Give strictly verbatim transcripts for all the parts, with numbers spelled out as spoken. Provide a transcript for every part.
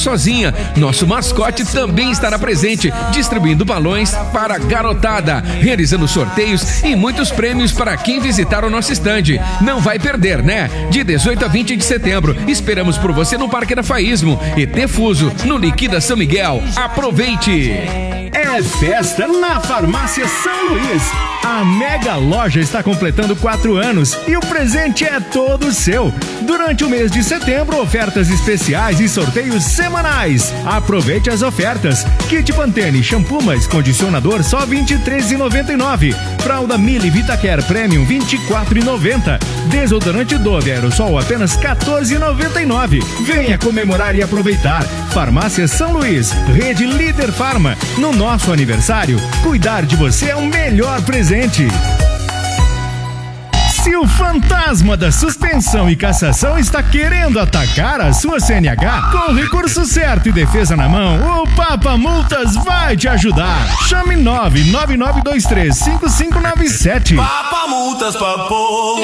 sozinha. Nosso mascote também estará presente, distribuindo balões para a garotada, realizando sorteios e muitos prêmios para quem visitar o nosso estande. Não vai perder, né? De dezoito a vinte de setembro, esperamos por você no Parque da Faísmo e Tefuso, no Liquida São Miguel. Aproveite! É festa na Farmácia São Luís. A mega loja está completando quatro anos e o presente é todo seu. Durante o mês de setembro, ofertas especiais e sorteios semanais. Aproveite as ofertas. Kit Pantene shampoo mais condicionador só vinte e três reais e noventa e nove centavos. Fralda Mili Vitacare Premium vinte e quatro reais e noventa centavos. Desodorante Dove Aerosol apenas quatorze reais e noventa e nove centavos. Venha comemorar e aproveitar. Farmácia São Luís, Rede Líder Farma. No nosso aniversário, cuidar de você é o melhor presente. Se o fantasma da suspensão e cassação está querendo atacar a sua C N H, com o recurso certo e defesa na mão, o Papa Multas vai te ajudar. Chame nove nove nove dois três cinco cinco nove sete. Papa Multas, papo.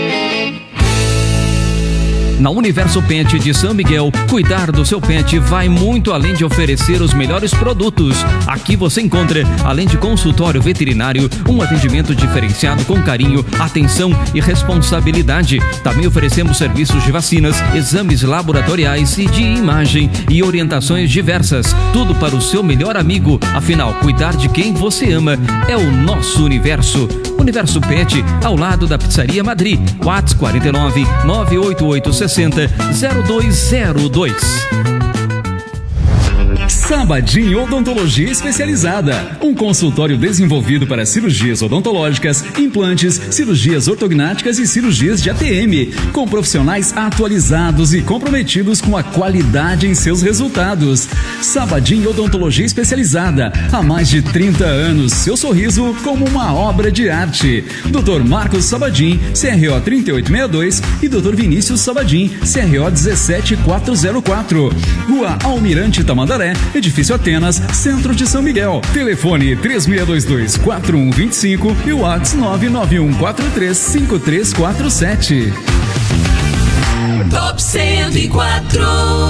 Na Universo Pet de São Miguel, cuidar do seu pet vai muito além de oferecer os melhores produtos. Aqui você encontra, além de consultório veterinário, um atendimento diferenciado com carinho, atenção e responsabilidade. Também oferecemos serviços de vacinas, exames laboratoriais e de imagem e orientações diversas. Tudo para o seu melhor amigo. Afinal, cuidar de quem você ama é o nosso universo. Universo Pet, ao lado da Pizzaria Madrid. WhatsApp quarenta e nove, nove oito oito sessenta, zero dois zero dois. Sabadim Odontologia Especializada, um consultório desenvolvido para cirurgias odontológicas, implantes, cirurgias ortognáticas e cirurgias de A T M, com profissionais atualizados e comprometidos com a qualidade em seus resultados. Sabadim Odontologia Especializada, há mais de trinta anos, seu sorriso como uma obra de arte. doutor Marcos Sabadim, C R O trinta e oito sessenta e dois e doutor Vinícius Sabadim, C R O dezessete mil quatrocentos e quatro. Rua Almirante Tamandaré, Edifício Atenas, Centro de São Miguel. Telefone três seis dois dois, quatro um dois cinco e o WhatsApp nove nove um quatro três cinco três quatro sete. Top cento e quatro.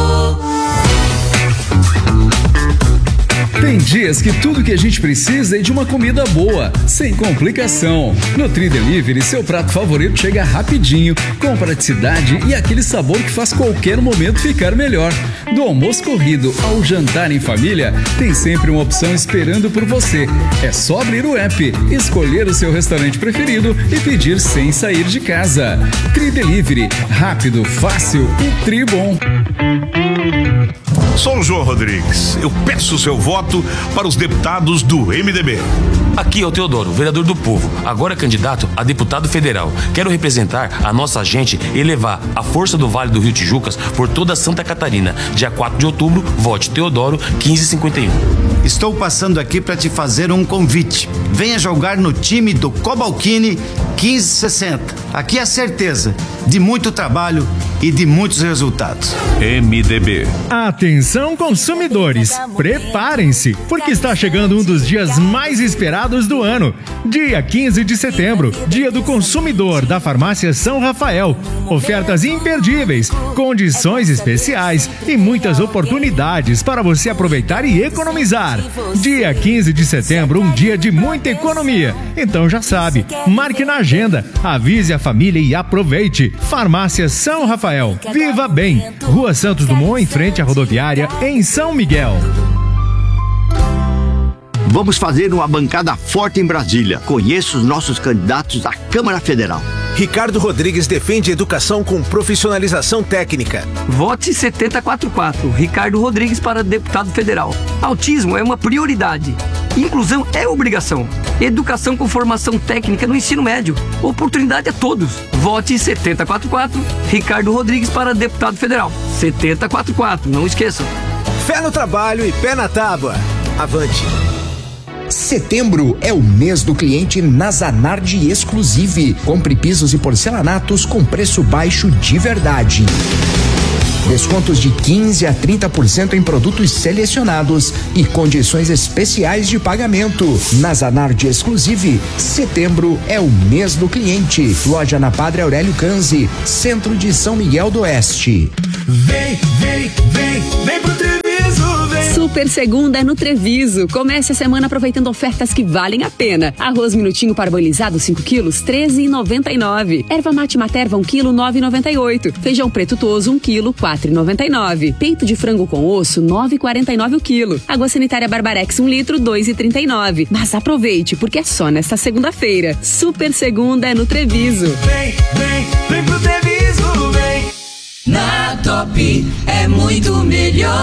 Tem dias que tudo que a gente precisa é de uma comida boa, sem complicação. No Tri Delivery, seu prato favorito chega rapidinho, com praticidade e aquele sabor que faz qualquer momento ficar melhor. Do almoço corrido ao jantar em família, tem sempre uma opção esperando por você. É só abrir o app, escolher o seu restaurante preferido e pedir sem sair de casa. Tri Delivery, rápido, fácil e tri bom. Sou o João Rodrigues. Eu peço o seu voto para os deputados do M D B. Aqui é o Teodoro, vereador do povo, agora candidato a deputado federal. Quero representar a nossa gente e levar a força do Vale do Rio Tijucas por toda Santa Catarina. Dia quatro de outubro, vote Teodoro quinze cinquenta e um. Estou passando aqui para te fazer um convite. Venha jogar no time do Cobalcini quinze sessenta. Aqui é a certeza de muito trabalho e de muitos resultados. M D B. Atenção, consumidores, preparem-se, porque está chegando um dos dias mais esperados do ano. Dia quinze de setembro, Dia do Consumidor da Farmácia São Rafael. Ofertas imperdíveis, condições especiais e muitas oportunidades para você aproveitar e economizar. Dia quinze de setembro, um dia de muita economia. Então já sabe, marque na agenda, avise a família e aproveite. Farmácia São Rafael. Viva bem. Rua Santos Dumont, em frente à rodoviária, em São Miguel. Vamos fazer uma bancada forte em Brasília. Conheça os nossos candidatos à Câmara Federal. Ricardo Rodrigues defende educação com profissionalização técnica. Vote setenta e quatro quatro, Ricardo Rodrigues para deputado federal. Autismo é uma prioridade. Inclusão é obrigação. Educação com formação técnica no ensino médio. Oportunidade a todos. Vote setenta e quatro quatro, Ricardo Rodrigues para deputado federal. setenta e quatro quatro, não esqueçam. Fé no trabalho e pé na tábua. Avante. Setembro é o mês do cliente na Zanardi Exclusive. Compre pisos e porcelanatos com preço baixo de verdade. Descontos de quinze a trinta por cento em produtos selecionados e condições especiais de pagamento. Na Zanardi Exclusive, setembro é o mês do cliente. Loja na Padre Aurélio Canzi, centro de São Miguel do Oeste. Vem, vem, vem, vem pro Tri Super segunda é no Treviso. Comece a semana aproveitando ofertas que valem a pena. Arroz minutinho parboilizado cinco quilos, treze reais e noventa e nove centavos. Erva mate materva um quilo, nove reais e noventa e oito centavos. Feijão preto toso um quilo, quatro reais e noventa e nove centavos. Peito de frango com osso, nove reais e quarenta e nove centavos o quilo. Água sanitária Barbarex um litro, dois reais e trinta e nove centavos. Mas aproveite, porque é só nesta segunda-feira. Super segunda é no Treviso. Vem, vem, vem pro Treviso, vem. Na Top é muito melhor.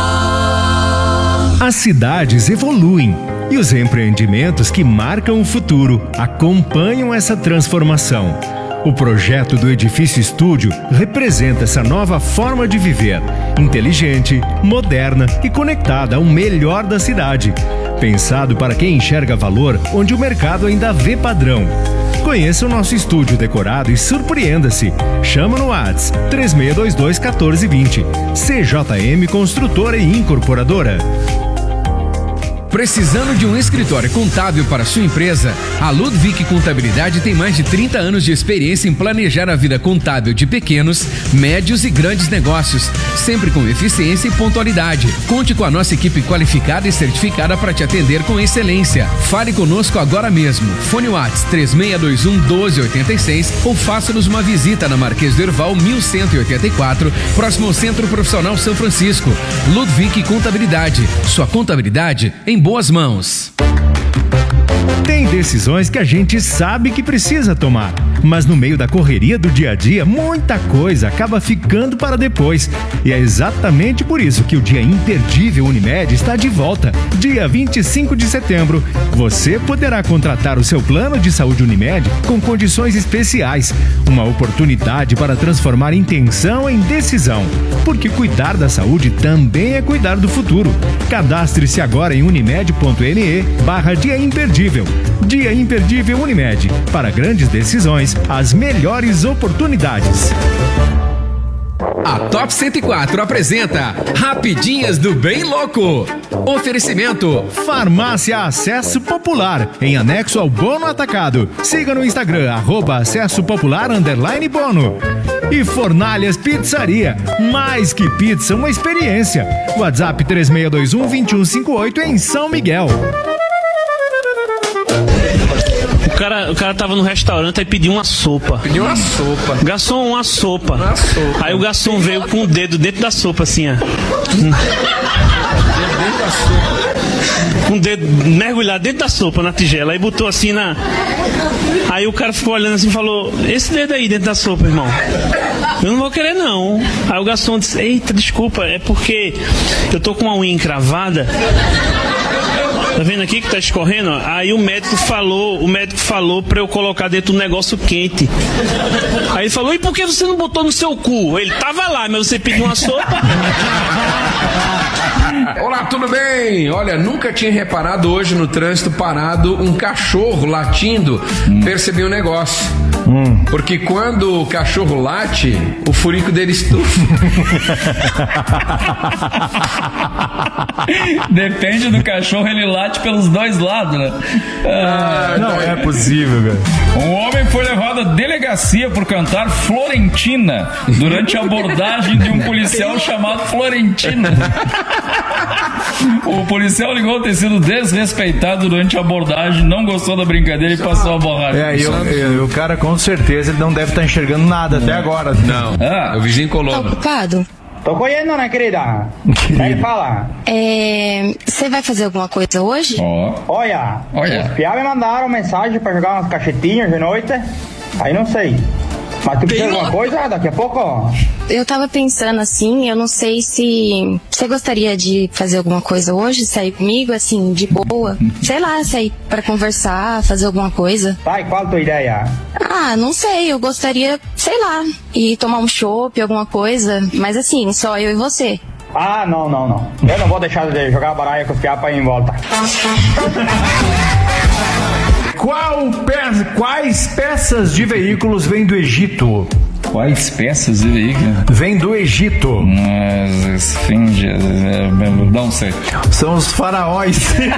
As cidades evoluem e os empreendimentos que marcam o futuro acompanham essa transformação. O projeto do Edifício Estúdio representa essa nova forma de viver, inteligente, moderna e conectada ao melhor da cidade. Pensado para quem enxerga valor onde o mercado ainda vê padrão. Conheça o nosso estúdio decorado e surpreenda-se. Chama no WhatsApp três seis dois dois, um quatro dois zero. C J M Construtora e Incorporadora. Precisando de um escritório contábil para sua empresa? A Ludwig Contabilidade tem mais de trinta anos de experiência em planejar a vida contábil de pequenos, médios e grandes negócios, sempre com eficiência e pontualidade. Conte com a nossa equipe qualificada e certificada para te atender com excelência. Fale conosco agora mesmo. Fone WhatsApp três seis dois um, um dois oito seis ou faça-nos uma visita na Marquês do Herval mil cento e oitenta e quatro, próximo ao Centro Profissional São Francisco. Ludwig Contabilidade. Sua contabilidade em boas mãos. Tem decisões que a gente sabe que precisa tomar, mas no meio da correria do dia a dia, muita coisa acaba ficando para depois. E é exatamente por isso que o Dia Imperdível Unimed está de volta. Dia vinte e cinco de setembro, você poderá contratar o seu plano de saúde Unimed com condições especiais. Uma oportunidade para transformar intenção em decisão. Porque cuidar da saúde também é cuidar do futuro. Cadastre-se agora em unimed.ne barra Dia Imperdível. Dia Imperdível Unimed. Para grandes decisões, as melhores oportunidades. A Top cento e quatro apresenta Rapidinhas do Bem Louco. Oferecimento Farmácia Acesso Popular, em anexo ao Bono Atacado. Siga no Instagram, arroba Acesso Popular underline Bono. E Fornalhas Pizzaria, mais que pizza, uma experiência. WhatsApp três seis dois um, dois um cinco oito em São Miguel. O cara, o cara tava no restaurante e pediu uma sopa. Pediu uma sopa. Garçom, uma sopa. Uma sopa. Aí o garçom veio com o dedo dentro da sopa, assim, ó. Dentro da sopa. Com o dedo mergulhado dentro da sopa, na tigela. Aí botou assim na... Aí o cara ficou olhando assim e falou: esse dedo aí dentro da sopa, irmão, eu não vou querer não. Aí o garçom disse: eita, desculpa, é porque eu tô com uma unha encravada. Tá vendo aqui que tá escorrendo? Aí o médico falou, o médico falou pra eu colocar dentro do negócio quente. Aí ele falou: e por que você não botou no seu cu? Ele tava lá, mas você pediu uma sopa. Olá, tudo bem? Olha, nunca tinha reparado hoje no trânsito parado um cachorro latindo. Hum. Percebi um negócio. Hum. Porque quando o cachorro late, o furico dele estufa. Depende do cachorro, ele late pelos dois lados, né? Ah, não é possível, cara. Um homem foi levado à delegacia por cantar Florentina durante a abordagem de um policial chamado Florentina. O policial ligou ter sido desrespeitado durante a abordagem, não gostou da brincadeira e passou a borrar. É, e o cara com certeza ele não deve estar enxergando nada não. até agora. Não, ah, é o vizinho colou. Tá ocupado? Tô colhendo, né, querida? Vai falar. É... Você vai fazer alguma coisa hoje? Oh. Olha, Olha, os piá me mandaram mensagem pra jogar umas cachetinhas de noite. Aí não sei. Mas tu precisa de alguma coisa daqui a pouco, ó. Eu tava pensando assim, eu não sei se você gostaria de fazer alguma coisa hoje, sair comigo, assim, de boa. Sei lá, sair pra conversar, fazer alguma coisa. Tá, e qual a tua ideia? Ah, não sei, eu gostaria, sei lá, ir tomar um chopp, alguma coisa, mas assim, só eu e você. Ah, não, não, não. Eu não vou deixar de jogar baralho com os piá pra ir em volta. Qual pe... Quais peças de veículos vêm do Egito? Quais peças de veículo? Vem do Egito. Mas, esfinge, não sei. São os faraós.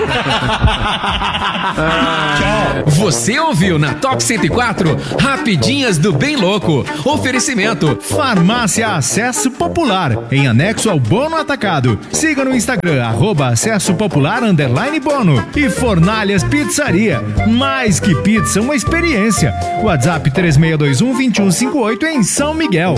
Tchau. Você ouviu na Top cento e quatro Rapidinhas do Bem Louco. Oferecimento Farmácia Acesso Popular, em anexo ao Bono Atacado. Siga no Instagram, arroba Acesso Popular underline Bono. E Fornalhas Pizzaria, mais que pizza, uma experiência. WhatsApp três seis dois um, dois um cinco oito em São Miguel.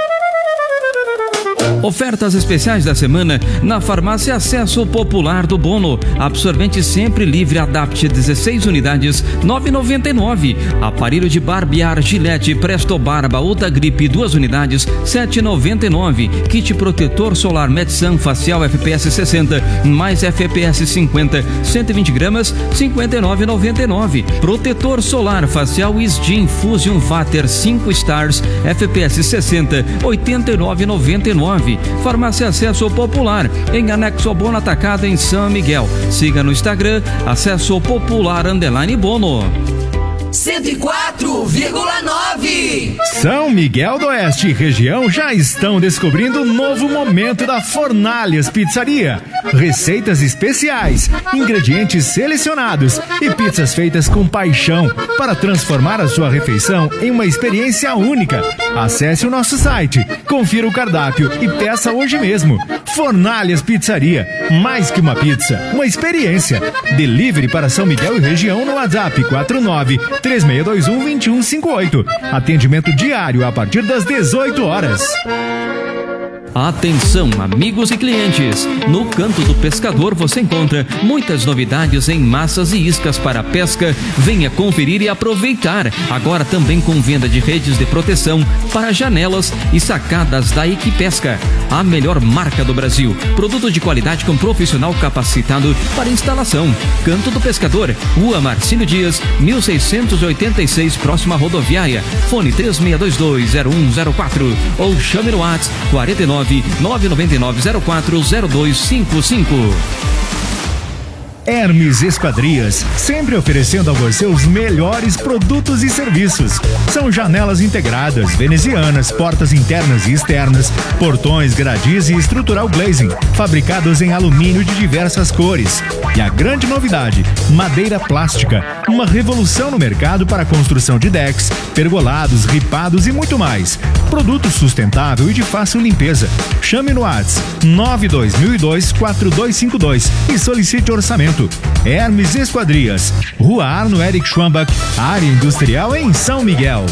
Ofertas especiais da semana na Farmácia Acesso Popular do Bono. Absorvente sempre livre Adapt dezesseis unidades, nove reais e noventa e nove centavos. Aparelho de barbear Gillette Presto Barba Ultra Grip duas unidades, sete reais e noventa e nove centavos. Kit protetor solar Medsun facial F P S sessenta mais F P S cinquenta, cento e vinte gramas, cinquenta e nove reais e noventa e nove centavos. Protetor solar facial Isgin Fusion Vater cinco stars F P S sessenta, oitenta e nove reais e noventa e nove centavos. Farmácia Acesso Popular, em anexo ao Bono Atacado em São Miguel. Siga no Instagram, Acesso Popular underline Bono. cento e quatro vírgula nove. São Miguel do Oeste e região já estão descobrindo um novo momento da Fornalhas Pizzaria. Receitas especiais, ingredientes selecionados e pizzas feitas com paixão para transformar a sua refeição em uma experiência única. Acesse o nosso site, confira o cardápio e peça hoje mesmo. Fornalhas Pizzaria, mais que uma pizza, uma experiência. Delivery para São Miguel e região no WhatsApp quatro nove três seis dois um, dois um cinco oito. Atendimento diário a partir das dezoito horas. Atenção, amigos e clientes! No Canto do Pescador você encontra muitas novidades em massas e iscas para pesca. Venha conferir e aproveitar. Agora também com venda de redes de proteção para janelas e sacadas da Equipesca. A melhor marca do Brasil. Produto de qualidade com profissional capacitado para instalação. Canto do Pescador, Rua Marcílio Dias, mil seiscentos e oitenta e seis, próxima rodoviária. Fone três seis dois dois, zero um zero quatro ou chame no WhatsApp quarenta e nove, nove nove nove zero quatro zero dois cinco cinco. Hermes Esquadrias, sempre oferecendo a você os melhores produtos e serviços. São janelas integradas, venezianas, portas internas e externas, portões, gradis e estrutural glazing, fabricados em alumínio de diversas cores. E a grande novidade, madeira plástica, uma revolução no mercado para a construção de decks, pergolados, ripados e muito mais. Produto sustentável e de fácil limpeza. Chame no WhatsApp nove dois mil e dois, quatro dois cinco dois e solicite orçamento. Hermes Esquadrias, Rua Arno Eric Schwambach, área industrial em São Miguel.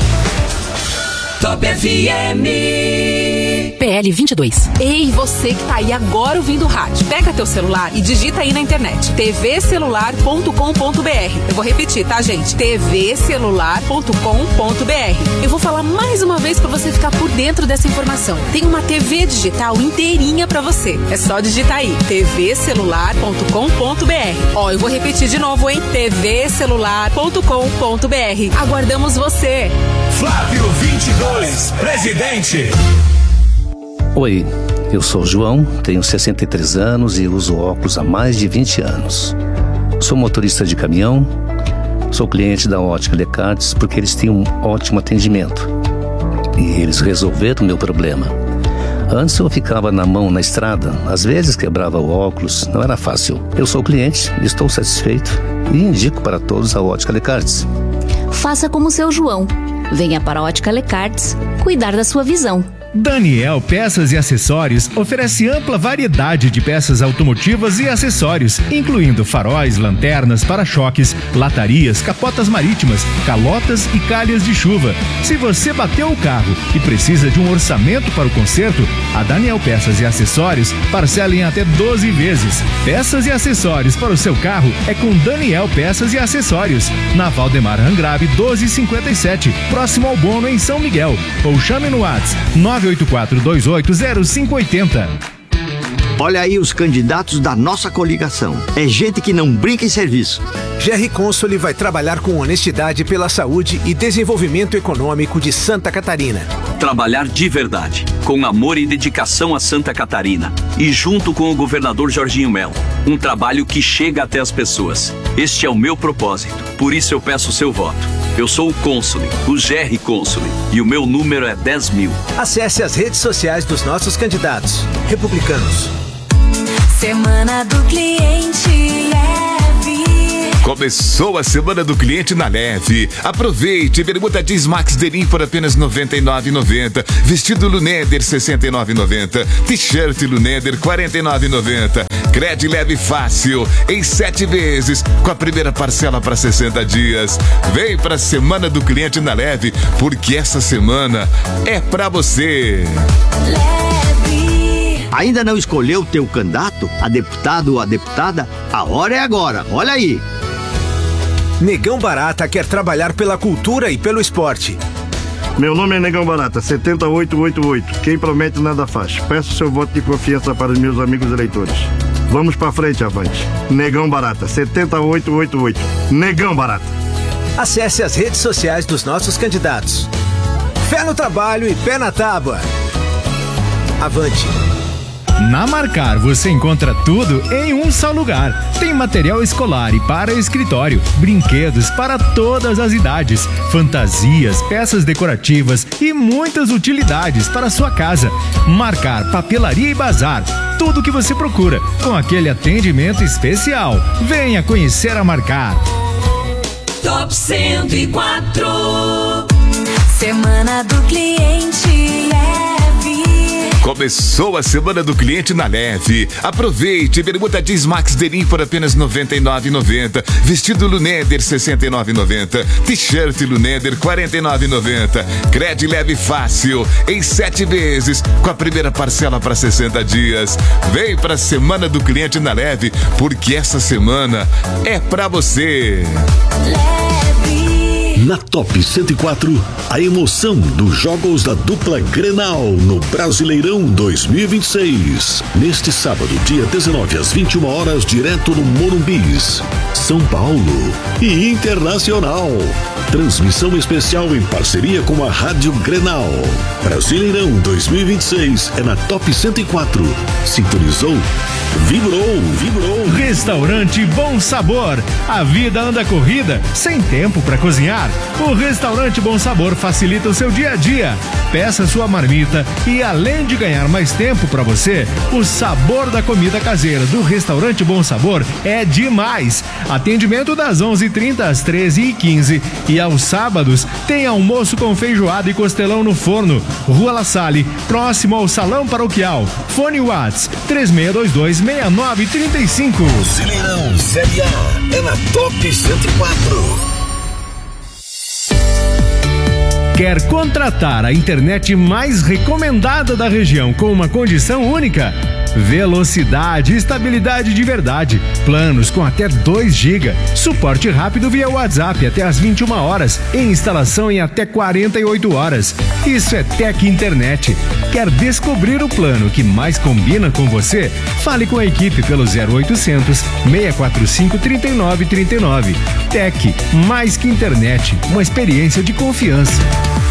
Top F M. P L vinte e dois. Ei, você que tá aí agora ouvindo o rádio, pega teu celular e digita aí na internet t v celular ponto com ponto b r. Eu vou repetir, tá, gente? t v celular ponto com ponto b r. Eu vou falar mais uma vez pra você ficar por dentro dessa informação. Tem uma T V digital inteirinha pra você. É só digitar aí t v celular ponto com ponto b r. Ó, eu vou repetir de novo, hein? t v celular ponto com ponto b r. Aguardamos você. Flávio vinte e dois, presidente. Oi, eu sou o João, tenho sessenta e três anos e uso óculos há mais de vinte anos. Sou motorista de caminhão, sou cliente da Ótica Lecartes porque eles têm um ótimo atendimento. E eles resolveram o meu problema. Antes eu ficava na mão na estrada, às vezes quebrava o óculos, não era fácil. Eu sou cliente, estou satisfeito e indico para todos a Ótica Lecartes. Faça como o seu João. Venha para a Ótica Lecartes cuidar da sua visão. Daniel Peças e Acessórios oferece ampla variedade de peças automotivas e acessórios, incluindo faróis, lanternas, para-choques, latarias, capotas marítimas, calotas e calhas de chuva. Se você bateu o carro e precisa de um orçamento para o conserto, a Daniel Peças e Acessórios parcela em até doze vezes. Peças e acessórios para o seu carro é com Daniel Peças e Acessórios, na Valdemar Rangrave doze cinquenta e sete, próximo ao Bono em São Miguel. Ou chame no WhatsApp nove oito quatro dois oito zero cinco oito zero. Olha aí os candidatos da nossa coligação. É gente que não brinca em serviço. G R Consoli vai trabalhar com honestidade pela saúde e desenvolvimento econômico de Santa Catarina. Trabalhar de verdade, com amor e dedicação a Santa Catarina. E junto com o governador Jorginho Melo. Um trabalho que chega até as pessoas. Este é o meu propósito. Por isso eu peço o seu voto. Eu sou o Consule, o G R Consule, e o meu número é dez mil. Acesse as redes sociais dos nossos candidatos. Republicanos. Semana do Cliente Leve. Começou a Semana do Cliente na Leve. Aproveite, bermuda jeans Max Denim por apenas noventa e nove reais e noventa centavos. Vestido Luneder sessenta e nove reais e noventa centavos. T-shirt Luneder quarenta e nove reais e noventa centavos. Crédito leve fácil em sete vezes com a primeira parcela para sessenta dias. Vem para a Semana do Cliente na Leve, porque essa semana é para você. Ainda não escolheu o teu candidato, a deputado ou a deputada? A hora é agora, olha aí. Negão Barata quer trabalhar pela cultura e pelo esporte. Meu nome é Negão Barata, setenta e oito oitenta e oito. Quem promete nada faz. Peço seu voto de confiança para os meus amigos eleitores. Vamos pra frente, avante. Negão Barata, setenta e oito oitenta e oito. Negão Barata. Acesse as redes sociais dos nossos candidatos. Fé no trabalho e pé na tábua. Avante. Na Marcar você encontra tudo em um só lugar. Tem material escolar e para escritório, brinquedos para todas as idades, fantasias, peças decorativas e muitas utilidades para sua casa. Marcar, papelaria e bazar. Tudo o que você procura, com aquele atendimento especial. Venha conhecer a Marcar. Top cento e quatro. Semana do Cliente Leve. Começou a Semana do Cliente na Leve. Aproveite, bermuda jeans Max Denim por apenas noventa e nove reais e noventa centavos. Vestido Luneder sessenta e nove reais e noventa centavos. T-shirt Luneder quarenta e nove reais e noventa centavos. Crédito leve fácil em sete vezes com a primeira parcela para sessenta dias. Vem para a Semana do Cliente na Leve, porque essa semana é para você. Na Top cento e quatro, a emoção dos jogos da dupla Grenal no Brasileirão dois mil e vinte e seis. Neste sábado, dia dezenove, às vinte e uma horas, direto no Morumbis, São Paulo e Internacional. Transmissão especial em parceria com a Rádio Grenal. Brasileirão dois mil e vinte e seis é na Top cento e quatro. Sintonizou? Vibrou, vibrou. Restaurante Bom Sabor. A vida anda corrida, sem tempo para cozinhar. O Restaurante Bom Sabor facilita o seu dia a dia. Peça sua marmita e, além de ganhar mais tempo para você, o sabor da comida caseira do Restaurante Bom Sabor é demais. Atendimento das onze e trinta às treze e quinze e aos sábados tem almoço com feijoada e costelão no forno. Rua La Salle, próximo ao Salão Paroquial. Fone Whats três seis dois dois, seis nove três cinco. Brasileirão Série A é na Top cento e quatro. Quer contratar a internet mais recomendada da região com uma condição única? Velocidade e estabilidade de verdade. Planos com até dois gigas. Suporte rápido via WhatsApp até às vinte e uma horas. E instalação em até quarenta e oito horas. Isso é Tec Internet. Quer descobrir o plano que mais combina com você? Fale com a equipe pelo zero oitocentos, seis quatro cinco, três nove três nove. Tec, mais que internet, uma experiência de confiança.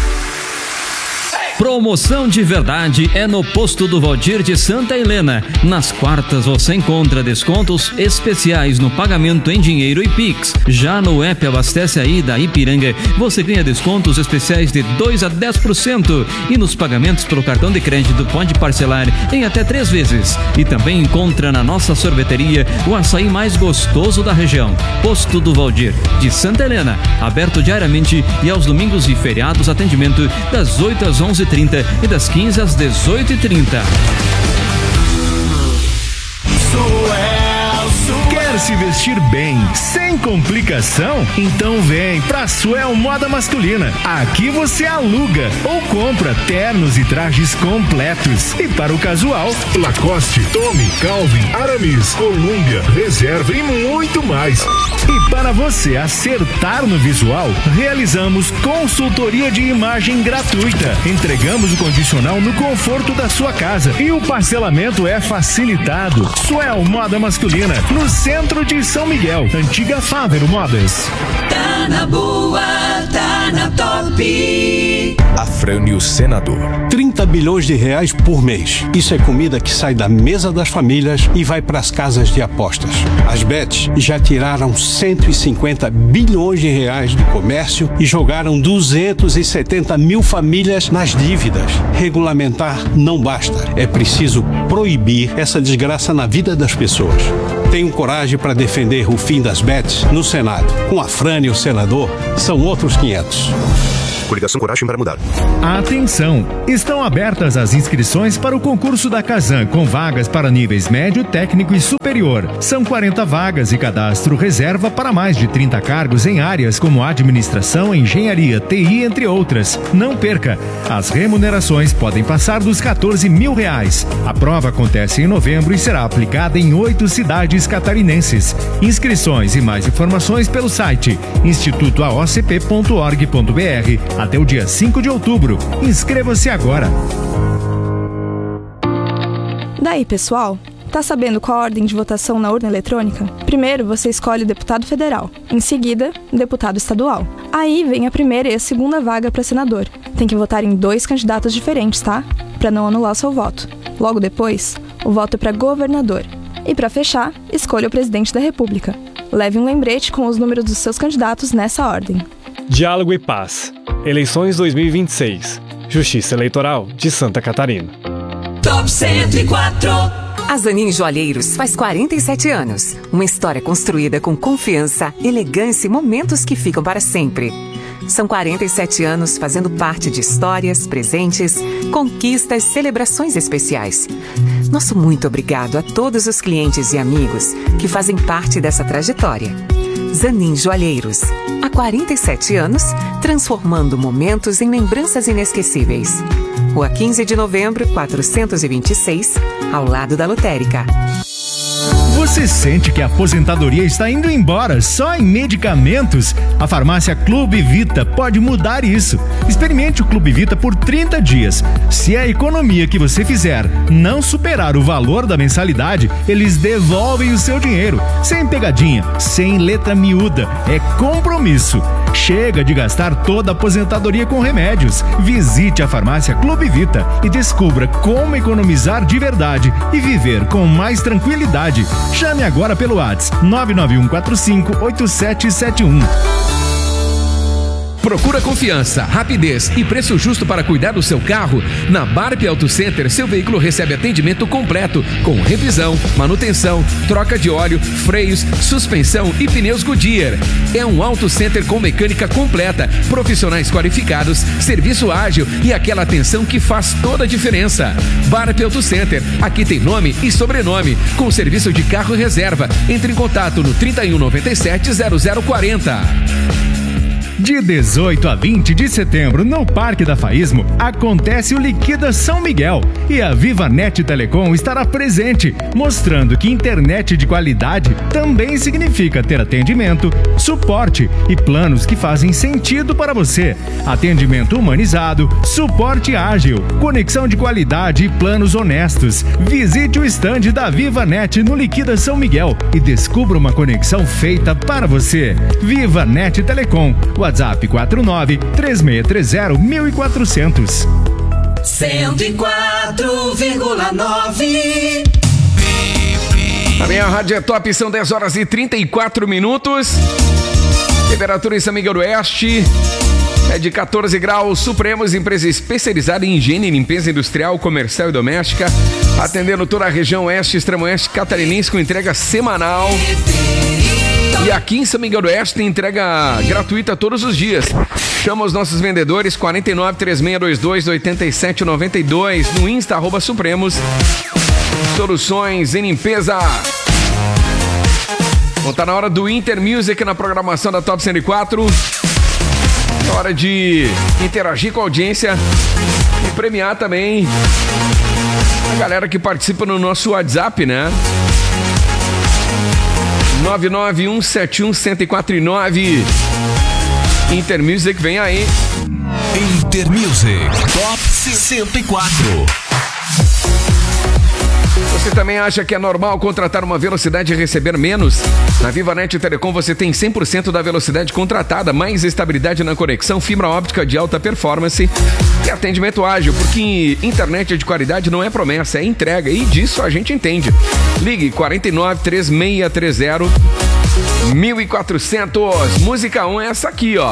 Promoção de verdade é no Posto do Valdir de Santa Helena. Nas quartas você encontra descontos especiais no pagamento em dinheiro e Pix. Já no app Abastece Aí da Ipiranga, você ganha descontos especiais de dois a dez por cento. E nos pagamentos pelo cartão de crédito pode parcelar em até três vezes. E também encontra na nossa sorveteria o açaí mais gostoso da região. Posto do Valdir de Santa Helena, aberto diariamente e aos domingos e feriados, atendimento das oito às onze e trinta e das quinze às dezoito e trinta. Quer se vestir bem, sem complicação? Então vem pra Suel Moda Masculina. Aqui você aluga ou compra ternos e trajes completos. E para o casual, Lacoste, Tommy, Calvin, Aramis, Columbia, Reserva e muito mais. E para você acertar no visual, realizamos consultoria de imagem gratuita. Entregamos o condicional no conforto da sua casa e o parcelamento é facilitado. Suel Moda Masculina, no centro de São Miguel, antiga Fávero Modas. Tá na boa, tá na Top. Afrânio Senador. trinta bilhões de reais por mês. Isso é comida que sai da mesa das famílias e vai para as casas de apostas. As bets já tiraram cento e cinquenta bilhões de reais do comércio e jogaram duzentos e setenta mil famílias nas dívidas. Regulamentar não basta. É preciso proibir essa desgraça na vida das pessoas. Tenho coragem para defender o fim das bets no Senado. Com Afrânio Senador, são outros quinhentos. Coligação Coragem para Mudar. Atenção! Estão abertas as inscrições para o concurso da Casan, com vagas para níveis médio, técnico e superior. São quarenta vagas e cadastro reserva para mais de trinta cargos em áreas como administração, engenharia, T I, entre outras. Não perca! As remunerações podem passar dos quatorze mil reais. A prova acontece em novembro e será aplicada em oito cidades catarinenses. Inscrições e mais informações pelo site instituto a o c p ponto org ponto b r. Até o dia cinco de outubro. Inscreva-se agora. Daí, pessoal, tá sabendo qual a ordem de votação na urna eletrônica? Primeiro, você escolhe o deputado federal. Em seguida, deputado estadual. Aí vem a primeira e a segunda vaga para senador. Tem que votar em dois candidatos diferentes, tá? Para não anular o seu voto. Logo depois, o voto é para governador. E para fechar, escolha o presidente da República. Leve um lembrete com os números dos seus candidatos nessa ordem. Diálogo e Paz. Eleições dois mil e vinte e seis. Justiça Eleitoral de Santa Catarina. Top cento e quatro. A Zanin Joalheiros faz quarenta e sete anos. Uma história construída com confiança, elegância e momentos que ficam para sempre. São quarenta e sete anos fazendo parte de histórias, presentes, conquistas, celebrações especiais. Nosso muito obrigado a todos os clientes e amigos que fazem parte dessa trajetória. Zanin Joalheiros. Há quarenta e sete anos, transformando momentos em lembranças inesquecíveis. Rua quinze de novembro, quatrocentos e vinte e seis, ao lado da lotérica. Você sente que a aposentadoria está indo embora só em medicamentos? A farmácia Clube Vita pode mudar isso. Experimente o Clube Vita por trinta dias. Se a economia que você fizer não superar o valor da mensalidade, eles devolvem o seu dinheiro. Sem pegadinha, sem letra miúda. É compromisso. Chega de gastar toda a aposentadoria com remédios. Visite a farmácia Clube Vita e descubra como economizar de verdade e viver com mais tranquilidade. Chame agora pelo WhatsApp nove nove um quatro cinco oito sete sete um. Procura confiança, rapidez e preço justo para cuidar do seu carro? Na Barp Auto Center, seu veículo recebe atendimento completo, com revisão, manutenção, troca de óleo, freios, suspensão e pneus Goodyear. É um auto center com mecânica completa, profissionais qualificados, serviço ágil e aquela atenção que faz toda a diferença. Barp Auto Center, aqui tem nome e sobrenome, com serviço de carro reserva. Entre em contato no trinta e um noventa e sete zero zero quarenta. De dezoito a vinte de setembro, no Parque da Faísmo, acontece o Liquida São Miguel e a VivaNet Telecom estará presente, mostrando que internet de qualidade também significa ter atendimento, suporte e planos que fazem sentido para você. Atendimento humanizado, suporte ágil, conexão de qualidade e planos honestos. Visite o estande da VivaNet no Liquida São Miguel e descubra uma conexão feita para você. VivaNet Telecom. WhatsApp quatro nove três seis três zero um quatro zero zero. cento e quatro vírgula nove. A minha rádio é top, são dez horas e trinta e quatro minutos. Temperatura em São Miguel do Oeste é de quatorze graus. Supremos, empresa especializada em higiene e limpeza industrial, comercial e doméstica, atendendo toda a região oeste e extremo oeste catarinense com entrega semanal. E aqui em São Miguel do Oeste tem entrega gratuita todos os dias. Chama os nossos vendedores quarenta e nove, três seis dois dois, oito sete nove dois no Insta, arroba Supremos Soluções em Limpeza. Bom, tá na hora do Inter Music na programação da Top cento e quatro. É hora de interagir com a audiência e premiar também a galera que participa no nosso WhatsApp, né? nove nove um sete um um zero quatro nove. Intermusic vem aí. Intermusic Top cento e quatro. Você também acha que é normal contratar uma velocidade e receber menos? Na Vivanet Telecom você tem cem por cento da velocidade contratada, mais estabilidade na conexão, fibra óptica de alta performance e atendimento ágil, porque internet de qualidade não é promessa, é entrega, e disso a gente entende. Ligue quarenta e nove, três seis três zero, mil e quatrocentos. Música um é essa aqui, ó.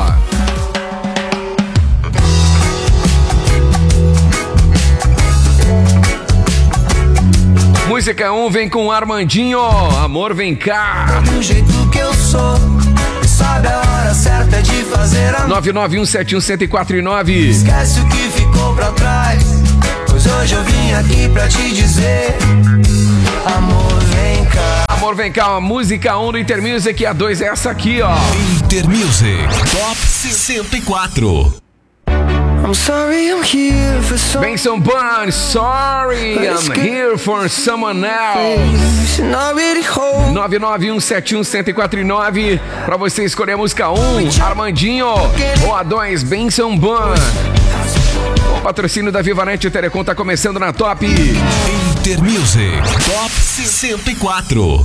Música um vem com Armandinho, Amor Vem Cá. Do jeito que eu sou, sabe a hora certa de fazer amor. nove nove um sete um um zero quatro nove. Esquece o que ficou pra trás, pois hoje eu vim aqui pra te dizer: amor vem cá. Amor Vem Cá, a música um do Intermusic, a dois é essa aqui, ó. Intermusic Top cento e quatro. I'm sorry I'm here for some... Benson Boone, sorry I'm here for someone else. nove nove um sete um um zero quatro nove. Pra você escolher a música um, Armandinho, ou a dois, Benson Boone. O patrocínio da Vivanet Telecom tá começando na Top Intermusic Top cento e quatro.